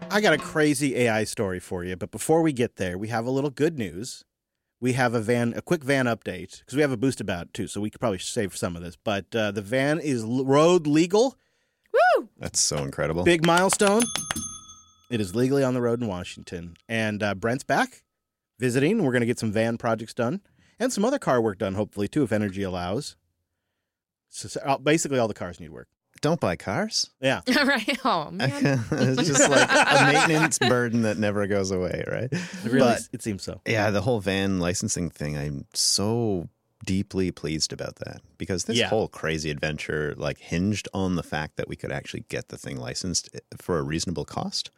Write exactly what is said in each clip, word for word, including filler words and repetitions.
I got a crazy A I story for you, but before we get there, we have a little good news. We have a van, a quick van update, because we have a boost about too, so we could probably save some of this. But uh, the van is l- road legal. Woo! That's so incredible. Big milestone. It is legally on the road in Washington. And uh, Brent's back visiting. We're going to get some van projects done and some other car work done, hopefully, too, if energy allows. So, so basically, all the cars need work. Don't buy cars. Yeah. Right. Oh, man. It's just like a maintenance burden that never goes away, right? It really, But, it seems so. yeah, the whole van licensing thing, I'm so deeply pleased about that because this Yeah. whole crazy adventure like hinged on the fact that we could actually get the thing licensed for a reasonable cost.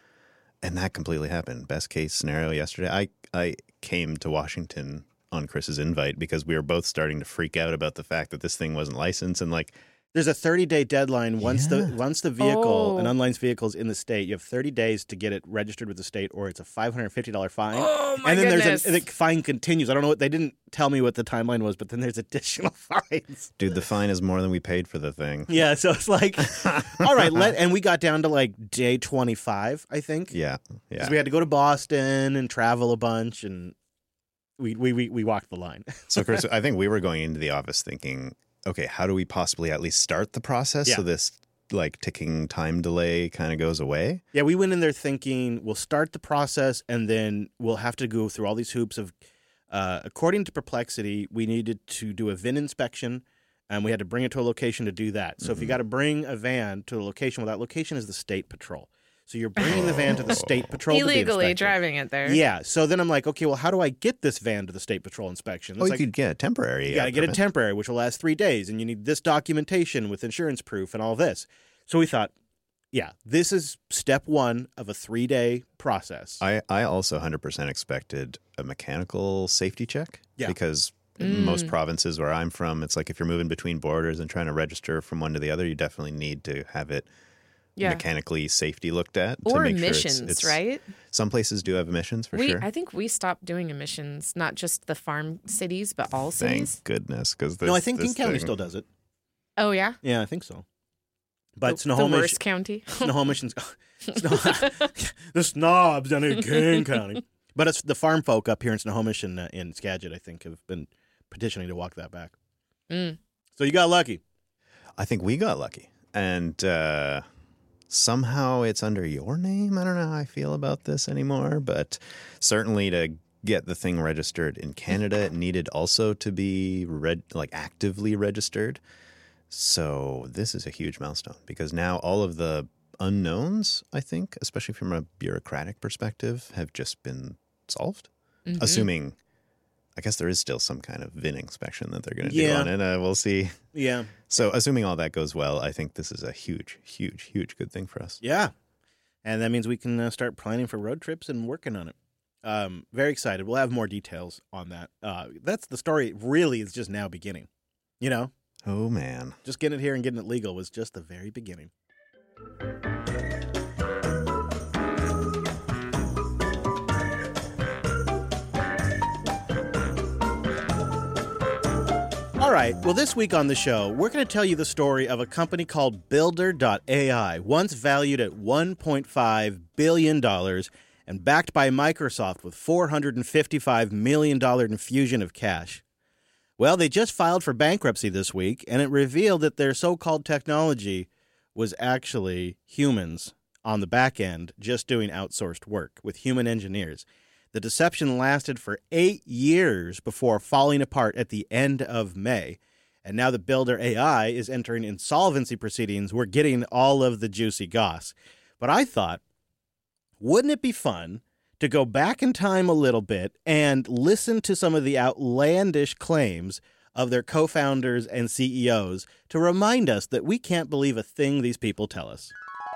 And that completely happened. Best case scenario yesterday. I, I came to Washington on Chris's invite because we were both starting to freak out about the fact that this thing wasn't licensed and like, There's a thirty-day deadline. Once Yeah. the once the vehicle, Oh. an unlicensed vehicle is in the state, you have thirty days to get it registered with the state, or it's a five hundred fifty dollars fine. Oh, my and then goodness. there's a, the fine continues. I don't know what, they didn't tell me what the timeline was, but then there's additional fines. dude, the fine is more than we paid for the thing. Yeah, so it's like, all right, let, and we got down to like day twenty-five, I think. Yeah, yeah. Because we had to go to Boston and travel a bunch, and we we we, we walked the line. So, Chris, I think we were going into the office thinking, okay, how do we possibly at least start the process Yeah. so this like ticking time delay kind of goes away? Yeah, we went in there thinking we'll start the process and then we'll have to go through all these hoops of, uh, according to Perplexity, we needed to do a V I N inspection and we had to bring it to a location to do that. So Mm-hmm. if you got to bring a van to a location, well, that location is the state patrol. So you're bringing the van to the state patrol to be Illegally inspected. driving it there. Yeah, so then I'm like, okay, well, how do I get this van to the state patrol inspection? Oh, It's you like, could get a temporary. you got to uh, get a permit. temporary, which will last three days, and you need this documentation with insurance proof and all this. So we thought, yeah, this is step one of a three-day process. I, I also one hundred percent expected a mechanical safety check. Yeah. Because in most provinces where I'm from, it's like if you're moving between borders and trying to register from one to the other, you definitely need to have it Yeah. mechanically safety looked at. to Or make sure it's- emissions, it's- right? Some places do have emissions for we, sure. I think we stopped doing emissions, not just the farm cities, but all cities. Thank goodness. Because no, I think King County still does it. Oh, yeah? Yeah, I think so. But the, Snohomish, the worst county. Snohomishans, Snow, the snobs down in King County. But it's the farm folk up here in Snohomish and uh, in Skagit, I think, have been petitioning to walk that back. Mm. So you got lucky. I think we got lucky. And uh, somehow it's under your name. I don't know how I feel about this anymore, but certainly to get the thing registered in Canada, it needed also to be reg- like actively registered. So this is a huge milestone because now all of the unknowns, I think, especially from a bureaucratic perspective, have just been solved. Mm-hmm. Assuming, I guess there is still some kind of V I N inspection that they're going to Yeah. do on it. Uh, we'll see. Yeah. So assuming all that goes well, I think this is a huge, huge, huge good thing for us. Yeah. And that means we can uh, start planning for road trips and working on it. Um, very excited. We'll have more details on that. Uh, that's the story really is just now beginning. You know, Oh, man. just getting it here and getting it legal was just the very beginning. All right. Well, this week on the show, we're going to tell you the story of a company called Builder dot A I, once valued at one point five billion dollars and backed by Microsoft with four hundred fifty-five million dollars infusion of cash. Well, they just filed for bankruptcy this week, and it revealed that their so-called technology was actually humans on the back end just doing outsourced work with human engineers. The deception lasted for eight years before falling apart at the end of May. And now the Builder A I is entering insolvency proceedings. We're getting all of the juicy goss. But I thought, wouldn't it be fun to go back in time a little bit and listen to some of the outlandish claims of their co-founders and C E Os to remind us that we can't believe a thing these people tell us?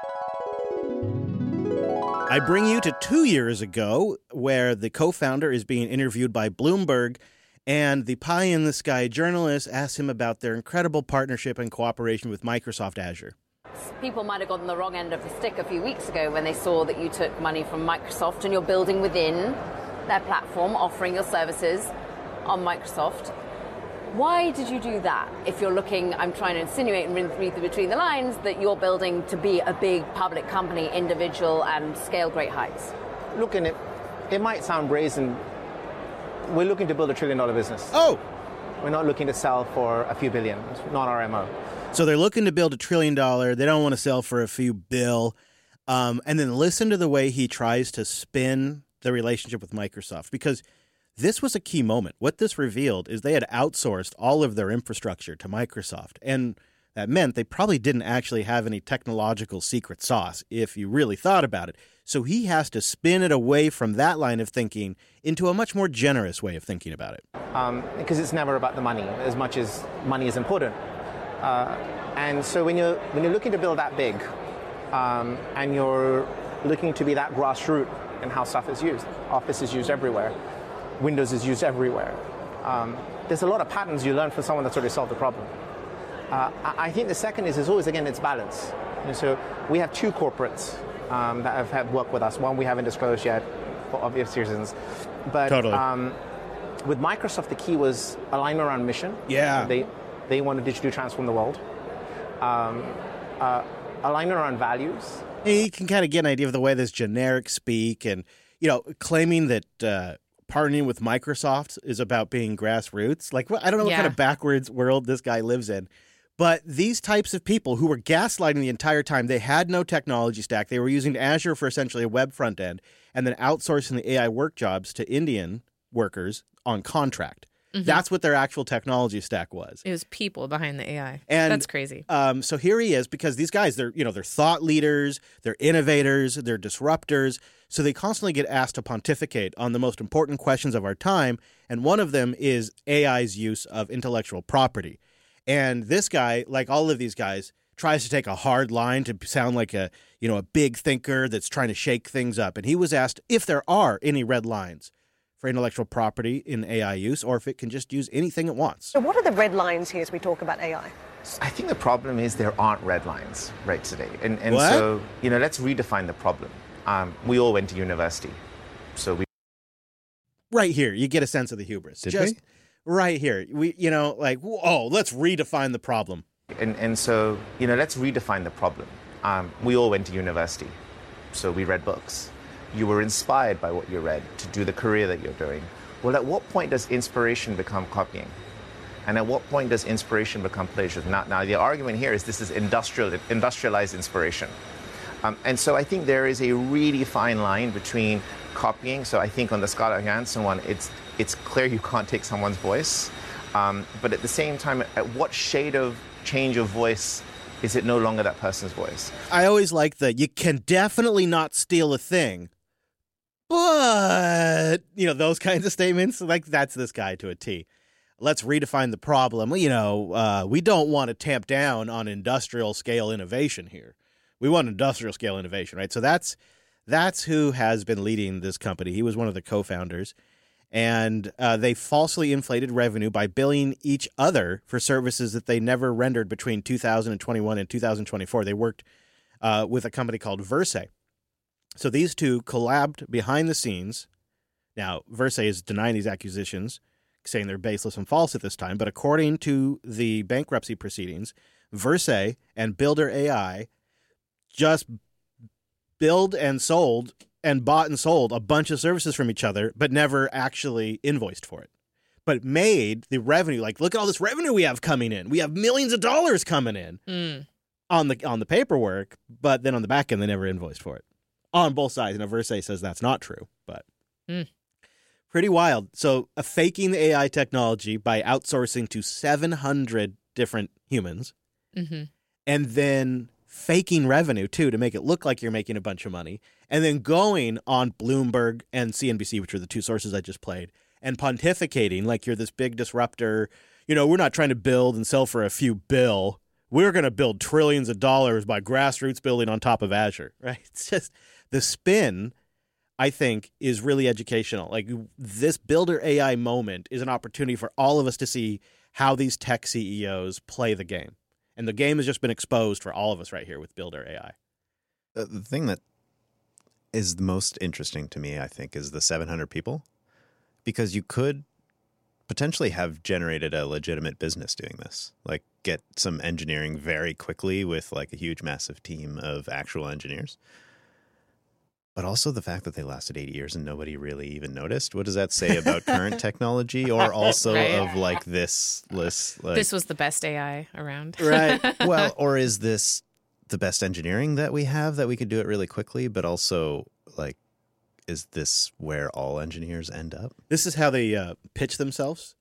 I bring you to two years ago, where the co-founder is being interviewed by Bloomberg, and the pie-in-the-sky journalist asks him about their incredible partnership and cooperation with Microsoft Azure. People might have gotten the wrong end of the stick a few weeks ago when they saw that you took money from Microsoft and you're building within their platform, offering your services on Microsoft. Why did you do that? If you're looking, I'm trying to insinuate and read between the lines that you're building to be a big public company, individual, and scale great heights. Look, and it, it might sound brazen. We're looking to build a trillion dollar business. Oh! We're not looking to sell for a few billion. It's not our M O. So they're looking to build a trillion dollar. They don't want to sell for a few bill. Um, and then listen to the way he tries to spin the relationship with Microsoft, because this was a key moment. What this revealed is they had outsourced all of their infrastructure to Microsoft. And that meant they probably didn't actually have any technological secret sauce, if you really thought about it. So he has to spin it away from that line of thinking into a much more generous way of thinking about it. Um, because it's never about the money, as much as money is important. Uh, and so when you're, when you're looking to build that big, um, and you're looking to be that grassroots in how stuff is used, Office is used everywhere, Windows is used everywhere. Um, there's a lot of patterns you learn from someone that's already solved the problem. Uh, I think the second is, is always, again, it's balance. And so we have two corporates um, that have had worked with us. One we haven't disclosed yet for obvious reasons. But totally. um, with Microsoft, the key was alignment around mission. Yeah. They, they want to digitally transform the world. Um, uh, alignment around values. You can kind of get an idea of the way this generic speak and, you know, claiming that uh, partnering with Microsoft is about being grassroots. Like, I don't know what Yeah. kind of backwards world this guy lives in. But these types of people who were gaslighting the entire time, they had no technology stack. They were using Azure for essentially a web front end and then outsourcing the A I work jobs to Indian workers on contract. Mm-hmm. That's what their actual technology stack was. It was people behind the A I. And that's crazy. Um, so here he is, because these guys, they're, you know, they're thought leaders, they're innovators, they're disruptors. So they constantly get asked to pontificate on the most important questions of our time. And one of them is A I's use of intellectual property. And this guy, like all of these guys, tries to take a hard line to sound like a, you know, a big thinker that's trying to shake things up. And he was asked if there are any red lines for intellectual property in A I use, or if it can just use anything it wants. So what are the red lines here as we talk about A I? I think the problem is there aren't red lines right today. And, and What? so, you know, let's redefine the problem. Um, we all went to university. So we Right here, you get a sense of the hubris. Did just we? right here. We, you know, like, oh, let's redefine the problem. And, and so, you know, let's redefine the problem. Um, we all went to university, so we read books. You were inspired by what you read to do the career that you're doing. Well, at what point does inspiration become copying? And at what point does inspiration become plagiarism? Now, now the argument here is this is industrial, industrialized inspiration. Um, and so I think there is a really fine line between copying. So I think on the Scarlett Johansson one, it's, it's clear you can't take someone's voice. Um, but at the same time, at what shade of change of voice is it no longer that person's voice? I always like the, you can definitely not steal a thing, but, you know, those kinds of statements. Like, that's this guy to a T. Let's redefine the problem. You know, uh, we don't want to tamp down on industrial scale innovation here. We want industrial scale innovation, right? So that's that's who has been leading this company. He was one of the co-founders. And uh, they falsely inflated revenue by billing each other for services that they never rendered between two thousand twenty-one and two thousand twenty-four. They worked uh, with a company called Verse. So these two collabed behind the scenes. Now, Verse is denying these accusations, saying they're baseless and false at this time. But according to the bankruptcy proceedings, Verse and Builder A I just build and sold and bought and sold a bunch of services from each other, but never actually invoiced for it. But made the revenue, like, look at all this revenue we have coming in. We have millions of dollars coming in Mm. on the on the paperwork, but then on the back end, they never invoiced for it. On both sides. And Verse says that's not true, but Mm. pretty wild. So uh, faking the A I technology by outsourcing to seven hundred different humans, Mm-hmm. and then faking revenue, too, to make it look like you're making a bunch of money, and then going on Bloomberg and C N B C, which are the two sources I just played, and pontificating like you're this big disruptor. You know, we're not trying to build and sell for a few bill. We're going to build trillions of dollars by grassroots building on top of Azure, right? It's just the spin, I think, is really educational. Like, this Builder A I moment is an opportunity for all of us to see how these tech C E Os play the game. And the game has just been exposed for all of us right here with Builder A I. Uh, the thing that is the most interesting to me, I think, is the seven hundred people. Because you could potentially have generated a legitimate business doing this. Like get some engineering very quickly with like a huge, massive team of actual engineers. But also the fact that they lasted eight years and nobody really even noticed. What does that say about current technology, or also Right. of like this list? Like, This was the best A I around. Right. well, or is this the best engineering that we have that we could do it really quickly? But also, like, is this where all engineers end up? This is how they uh, pitch themselves.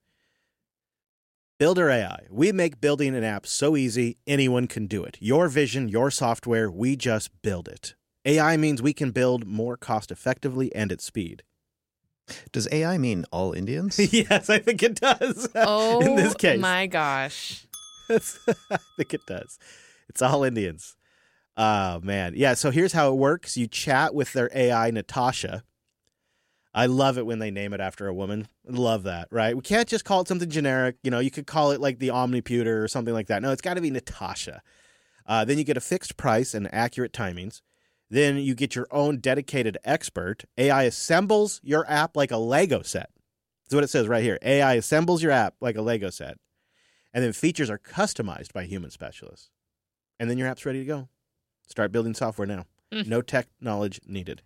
Builder A I. We make building an app so easy, anyone can do it. Your vision, your software, we just build it. A I means we can build more cost effectively and at speed. Does A I mean all Indians? Yes, I think it does. Oh, in this case. my gosh. I think it does. It's all Indians. Oh, man. Yeah, so here's how it works. You chat with their A I, Natasha. I love it when they name it after a woman. Love that, right? We can't just call it something generic. You know, you could call it like the Omniputer or something like that. No, it's got to be Natasha. Uh, then you get a fixed price and accurate timings. Then you get your own dedicated expert. A I assembles your app like a Lego set. That's what it says right here. A I assembles your app like a Lego set. And then features are customized by human specialists. And then your app's ready to go. Start building software now. Mm. No tech knowledge needed.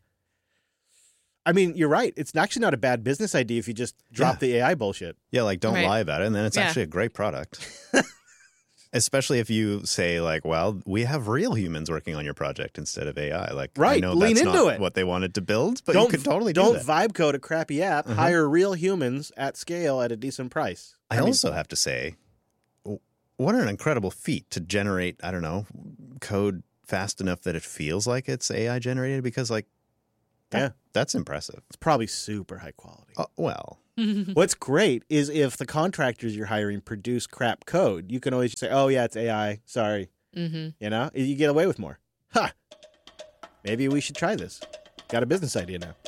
I mean, you're right. It's actually not a bad business idea if you just drop Yeah. the A I bullshit. Yeah, like don't Right. lie about it, and then it's Yeah. actually a great product. Especially if you say like, well, we have real humans working on your project instead of A I. Like, I Right, know lean that's into not it. what they wanted to build, but don't you could totally do don't that. vibe code a crappy app. Uh-huh. Hire real humans at scale at a decent price. I, mean, also have to say, w- what an incredible feat to generate, I don't know, code fast enough that it feels like it's A I generated, because like, that- Yeah. that's impressive. it's probably super high quality. Uh, well, What's great is if the contractors you're hiring produce crap code, you can always say, "Oh yeah, it's A I. Sorry." Mm-hmm. You know, you get away with more. Ha! Maybe we should try this. Got a business idea now.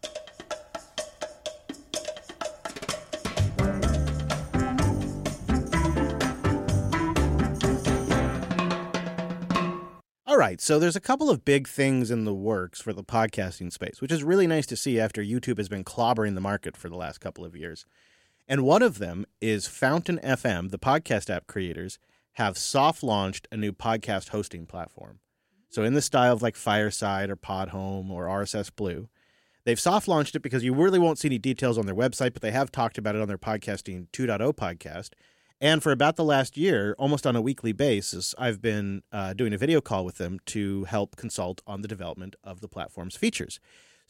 All right, so there's a couple of big things in the works for the podcasting space, which is really nice to see after YouTube has been clobbering the market for the last couple of years. And one of them is Fountain F M. The podcast app creators have soft launched a new podcast hosting platform. So in the style of like Fireside or Podhome or R S S Blue, they've soft launched it because you really won't see any details on their website, but they have talked about it on their Podcasting two point oh podcast. And for about the last year, almost on a weekly basis, I've been uh, doing a video call with them to help consult on the development of the platform's features.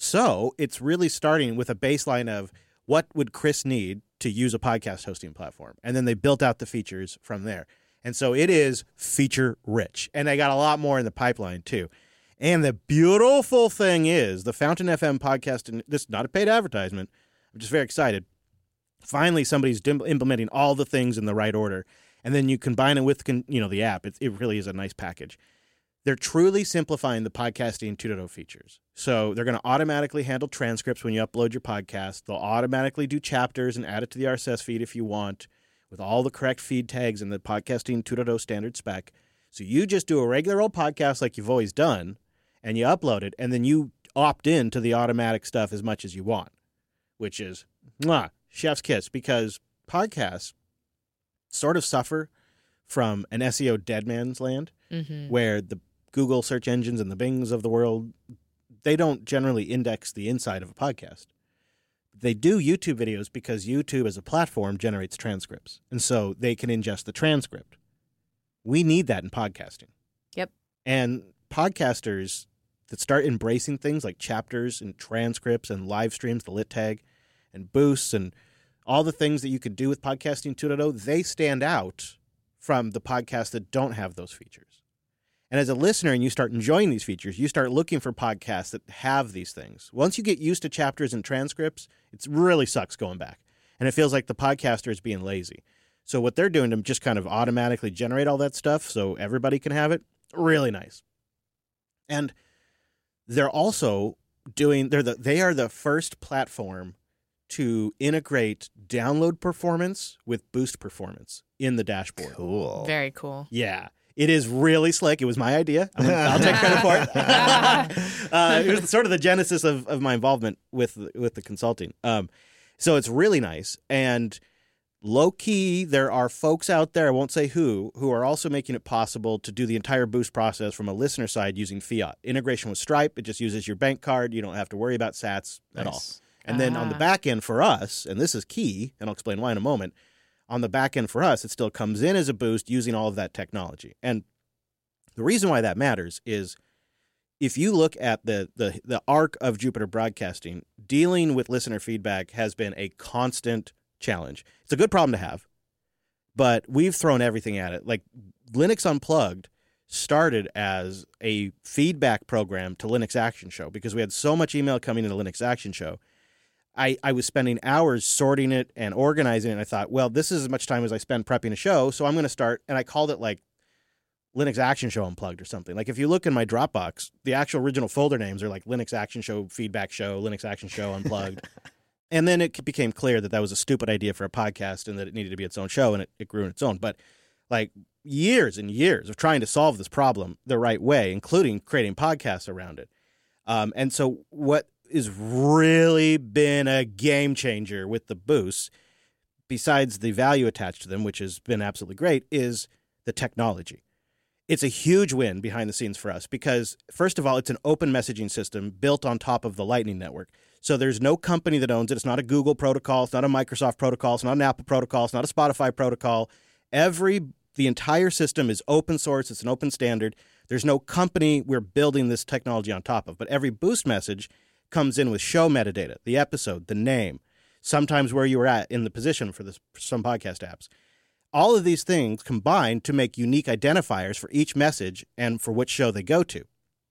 So it's really starting with a baseline of what would Chris need to use a podcast hosting platform? And then they built out the features from there. And so it is feature rich. And they got a lot more in the pipeline too. And the beautiful thing is the Fountain F M podcast, and this is not a paid advertisement, I'm just very excited. Finally, somebody's dim- implementing all the things in the right order. And then you combine it with con- you know the app. It, it really is a nice package. They're truly simplifying the podcasting two point oh features. So they're going to automatically handle transcripts when you upload your podcast. They'll automatically do chapters and add it to the R S S feed if you want, with all the correct feed tags in the podcasting two point oh standard spec. So you just do a regular old podcast like you've always done, and you upload it, and then you opt in to the automatic stuff as much as you want, which is mwah, chef's kiss, because podcasts sort of suffer from an S E O dead man's land, Mm-hmm. where the Google search engines and the Bings of the world, they don't generally index the inside of a podcast. They do YouTube videos because YouTube as a platform generates transcripts. And so they can ingest the transcript. We need that in podcasting. Yep. And podcasters that start embracing things like chapters and transcripts and live streams, the lit tag and boosts and all the things that you could do with podcasting two point oh, they stand out from the podcasts that don't have those features. And as a listener and you start enjoying these features, you start looking for podcasts that have these things. Once you get used to chapters and transcripts, it really sucks going back. And it feels like the podcaster is being lazy. So what they're doing to just kind of automatically generate all that stuff so everybody can have it, really nice. And they're also doing, they're the, they are the first platform to integrate download performance with boost performance in the dashboard. cool. Very cool. Yeah. It is really slick. It was my idea. I'm gonna, I'll take credit for it. uh, it was sort of the genesis of, of my involvement with with the consulting. Um, so it's really nice. And low key, there are folks out there, I won't say who, who are also making it possible to do the entire Boost process from a listener side using fiat. Integration with Stripe, it just uses your bank card. You don't have to worry about sats at all. Nice. And then on the back end for us, and this is key, and I'll explain why in a moment, on the back end for us, it still comes in as a Boost using all of that technology. And the reason why that matters is if you look at the, the, the arc of Jupiter Broadcasting, dealing with listener feedback has been a constant challenge. It's a good problem to have, but we've thrown everything at it. Like Linux Unplugged started as a feedback program to Linux Action Show because we had so much email coming into Linux Action Show. I, I was spending hours sorting it and organizing it, and I thought, well, this is as much time as I spend prepping a show, so I'm going to start, and I called it like Linux Action Show Unplugged or something. Like if you look in my Dropbox, the actual original folder names are like Linux Action Show Feedback Show, Linux Action Show Unplugged. And then it became clear that that was a stupid idea for a podcast and that it needed to be its own show, and it, it grew on its own. But like years and years of trying to solve this problem the right way, including creating podcasts around it. Um, and so what has really been a game changer with the Boosts, besides the value attached to them, which has been absolutely great, is the technology. It's a huge win behind the scenes for us because, first of all, it's an open messaging system built on top of the Lightning Network. So there's no company that owns it. It's not a Google protocol. It's not a Microsoft protocol. It's not an Apple protocol. It's not a Spotify protocol. Every the entire system is open source. It's an open standard. There's no company we're building this technology on top of. But every Boost message comes in with show metadata, the episode, the name, sometimes where you were at in the position for, this, for some podcast apps. All of these things combine to make unique identifiers for each message and for which show they go to.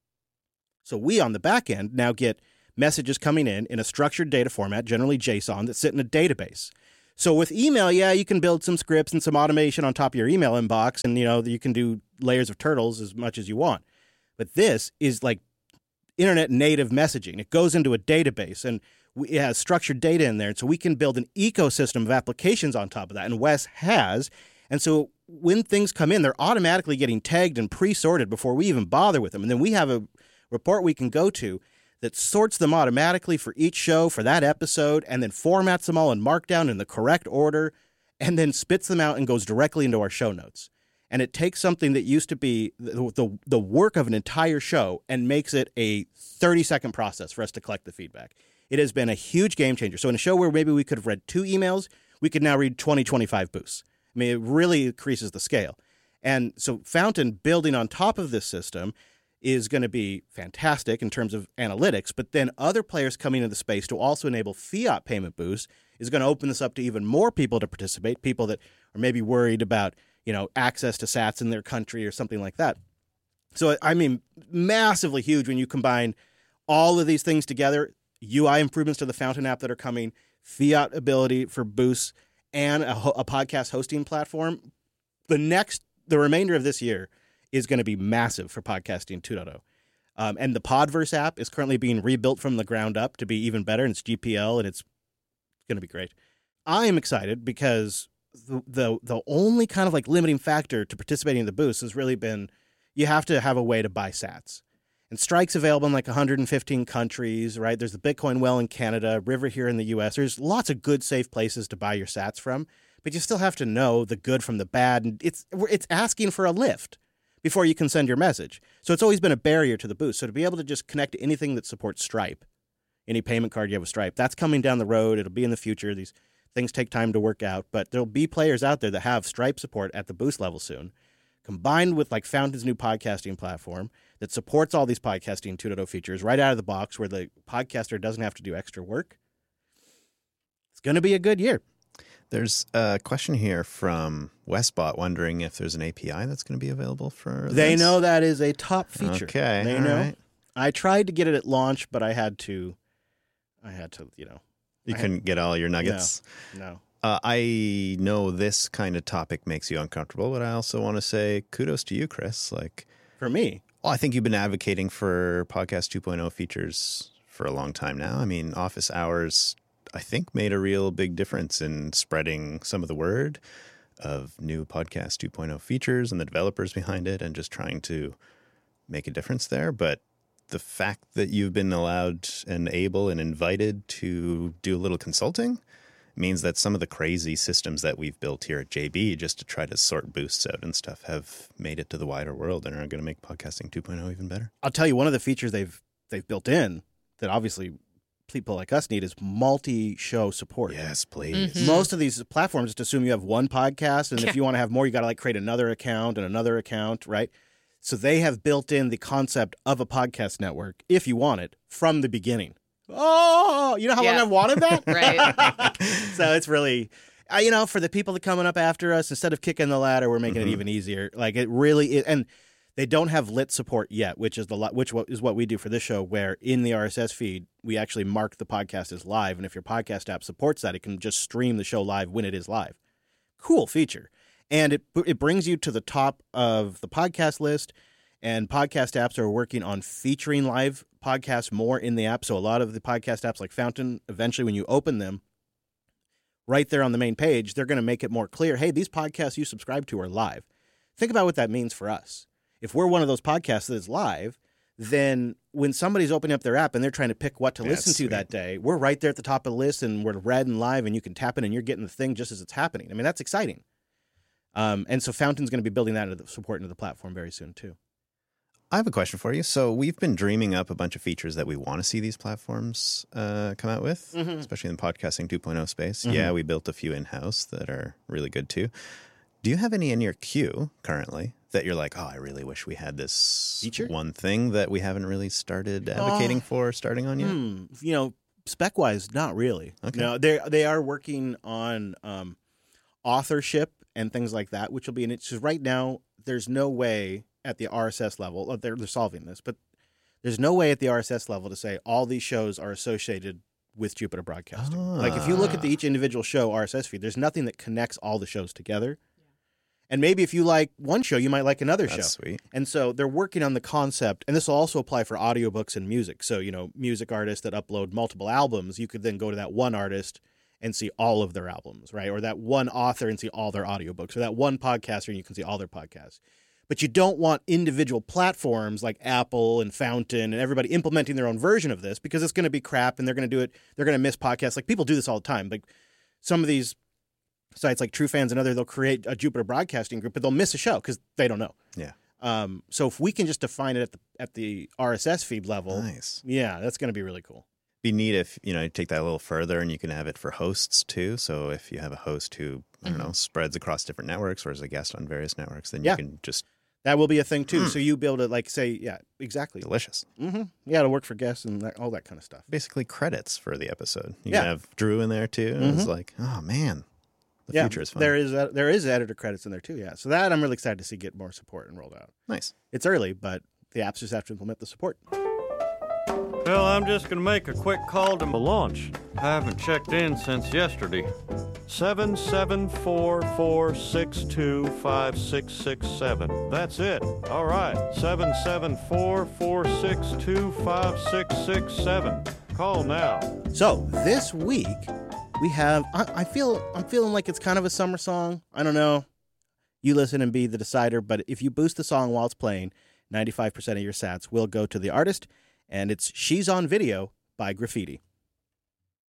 So we on the back end now get messages coming in in a structured data format, generally JSON, that sit in a database. So with email, yeah, you can build some scripts and some automation on top of your email inbox, and you know you can do layers of turtles as much as you want. But this is like internet native messaging. It goes into a database, and we, it has structured data in there, and so we can build an ecosystem of applications on top of that, and Wes has. And so when things come in, they're automatically getting tagged and pre-sorted before we even bother with them. And then we have a report we can go to that sorts them automatically for each show for that episode and then formats them all in Markdown in the correct order and then spits them out and goes directly into our show notes. And it takes something that used to be the, the, the work of an entire show and makes it a thirty-second process for us to collect the feedback. It has been a huge game changer. So in a show where maybe we could have read two emails, we could now read twenty, twenty-five boosts. I mean, it really increases the scale. And so Fountain building on top of this system is going to be fantastic in terms of analytics, but then other players coming into the space to also enable fiat payment boosts is going to open this up to even more people to participate, people that are maybe worried about, you know, access to sats in their country or something like that. So, I mean, massively huge when you combine all of these things together, U I improvements to the Fountain app that are coming, fiat ability for boosts, and a, ho- a podcast hosting platform. The next, the remainder of this year is going to be massive for Podcasting two point oh. Um, and the Podverse app is currently being rebuilt from the ground up to be even better, and it's G P L, and it's going to be great. I am excited because the, the the only kind of like limiting factor to participating in the Boost has really been you have to have a way to buy sats. And Strike's available in like one hundred fifteen countries, right? There's the Bitcoin Well in Canada, River here in the U S. There's lots of good, safe places to buy your sats from, but you still have to know the good from the bad, and it's it's asking for a lift before you can send your message. So it's always been a barrier to the Boost. So to be able to just connect to anything that supports Stripe, any payment card you have with Stripe, that's coming down the road. It'll be in the future. These things take time to work out, but there'll be players out there that have Stripe support at the Boost level soon, combined with like Fountain's new podcasting platform that supports all these podcasting two point oh features right out of the box where the podcaster doesn't have to do extra work. It's going to be a good year. There's a question here from Westbot wondering if there's an A P I that's going to be available for this. They know that is a top feature. Okay, they all know. right. I tried to get it at launch, but I had to, I had to, you know. You I couldn't had, get all your nuggets? No. no. Uh, I know this kind of topic makes you uncomfortable, but I also want to say kudos to you, Chris. Like, for me? Well, I think you've been advocating for Podcast two point oh features for a long time now. I mean, office hours, I think, made a real big difference in spreading some of the word of new Podcast two point oh features and the developers behind it and just trying to make a difference there. But the fact that you've been allowed and able and invited to do a little consulting means that some of the crazy systems that we've built here at J B just to try to sort boosts out and stuff have made it to the wider world and are going to make podcasting two point oh even better. I'll tell you, one of the features they've they've built in that obviously people like us need is multi-show support. Yes, please. Mhm. Most of these platforms just assume you have one podcast, and if you want to have more, you got to like create another account and another account, right? So they have built in the concept of a podcast network, if you want it, from the beginning. Oh, you know how Yeah. long I've wanted that? Right. So it's really, uh, you know, for the people that coming up after us, instead of kicking the ladder, we're making Mhm. it even easier. Like it really is, and they don't have lit support yet, which is the lo- which what is what we do for this show. Where in the R S S feed, we actually mark the podcast as live, and if your podcast app supports that, it can just stream the show live when it is live. Cool feature, and it it brings you to the top of the podcast list. And podcast apps are working on featuring live podcasts more in the app. So a lot of the podcast apps like Fountain, eventually when you open them, right there on the main page, they're going to make it more clear, hey, these podcasts you subscribe to are live. Think about what that means for us. If we're one of those podcasts that is live, then when somebody's opening up their app and they're trying to pick what to That's listen to sweet. that day, we're right there at the top of the list and we're read and live and you can tap in and you're getting the thing just as it's happening. I mean, that's exciting. Um, and so Fountain's going to be building that into the support into the platform very soon too. I have a question for you. So we've been dreaming up a bunch of features that we want to see these platforms uh, come out with, Mhm. especially in the podcasting two point oh space. Mhm. Yeah, we built a few in-house that are really good too. Do you have any in your queue currently that you're like, oh, I really wish we had this Feature? one thing that we haven't really started advocating Oh. for starting on yet? Hmm. You know, spec-wise, not really. Okay. No, they they are working on um, authorship and things like that, which will be an issue. Right now, there's no way at the R S S level, they're, they're solving this, but there's no way at the R S S level to say all these shows are associated with Jupiter Broadcasting. Like if you look at the, each individual show R S S feed, there's nothing that connects all the shows together. And maybe if you like one show, you might like another That's show. sweet. And so they're working on the concept, and this will also apply for audiobooks and music. So, you know, music artists that upload multiple albums, you could then go to that one artist and see all of their albums, right? Or that one author and see all their audiobooks, or that one podcaster and you can see all their podcasts. But you don't want individual platforms like Apple and Fountain and everybody implementing their own version of this because it's going to be crap and they're going to do it. They're going to miss podcasts. Like people do this all the time. Like some of these sites like True Fans and other, they'll create a Jupiter Broadcasting group, but they'll miss a show because they don't know. Yeah. Um, so if we can just define it at the at the R S S feed level, Nice. yeah, that's going to be really cool. Be neat if, you know, you take that a little further and you can have it for hosts too. So if you have a host who, I don't know, spreads across different networks or is a guest on various networks, then Yeah. you can just That will be a thing too. Mm. So you be able to like say, yeah, exactly. delicious. Mm-hmm. Yeah, it'll work for guests and that, all that kind of stuff. Basically credits for the episode. You Yeah. can have Drew in there too. And Mhm. it's like, oh man, the yeah, future is fun. there is uh, there is editor credits in there too. Yeah, so that I'm really excited to see get more support and rolled out. Nice. It's early, but the apps just have to implement the support. Well, I'm just going to make a quick call to my launch. I haven't checked in since yesterday. seven seven four four six two five six six seven. That's it. All right. seven seven four four six two five six six seven. Call now. So this week we have. I, I feel I'm feeling like it's kind of a summer song. I don't know. You listen and be the decider. But if you boost the song while it's playing, ninety-five percent of your sats will go to the artist, and it's "She's on Video" by Graffiti.